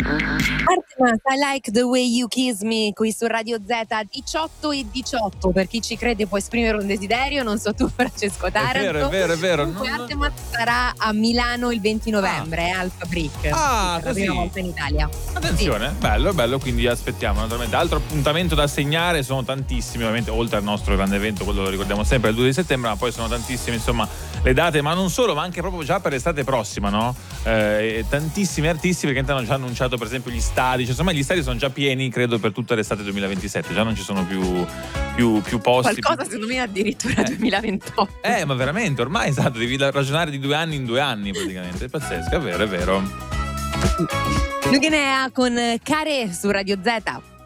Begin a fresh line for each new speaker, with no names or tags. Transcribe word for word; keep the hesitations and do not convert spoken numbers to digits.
Artemis, I like the way you kiss me, qui su Radio Z, diciotto e diciotto. Per chi ci crede può esprimere un desiderio, non so tu Francesco Taranto.
È vero, è vero, è vero.
Comunque
Non-
Artemis sarà a Milano il venti novembre, ah. al Fabric.
Ah,
per la
così.
prima volta in Italia.
Attenzione, bello, bello, quindi aspettiamo naturalmente. Altro appuntamento da segnare, sono tantissimi, ovviamente, oltre al nostro grande evento, quello lo ricordiamo sempre, il due di settembre, ma poi sono tantissime, insomma, le date, ma non solo, ma anche proprio già per l'estate prossima, no? Eh, tantissimi artisti perché hanno già annunciato per esempio gli stadi, cioè, insomma gli stadi sono già pieni, credo, per tutta l'estate duemilaventisette, già non ci sono più, più, più posti.
Qualcosa
più...
secondo me addirittura
eh.
duemilaventotto.
Eh, ma veramente, ormai esatto, devi ragionare di due anni in due anni praticamente, è pazzesco, è vero, è vero.
Nugenea con Care su Radio Z.